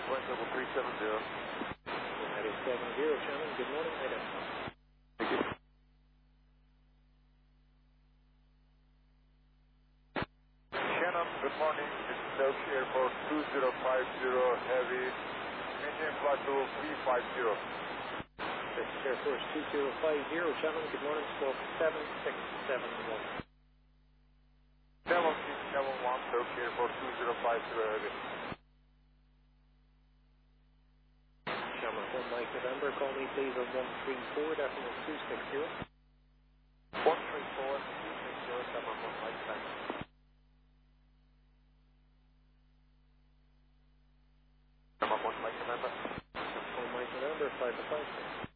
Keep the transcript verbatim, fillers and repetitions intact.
Point level three seven zero. United seven zero, Shannon. Good morning, United. Thank you. Shannon, good morning. This is Delta Airport two zero five zero Heavy. Maintain flight level three five zero. This is Air Force two zero five zero, Shannon. Good morning, smoke seven six seven one. seven six seven one, Delta Airport two zero five zero Heavy. Shannon, one Mike November. Call me please on one three four, decimal two six zero. one three four, two six zero, seven one Mike, thanks. Number one Mike November. one Mike November, five to five.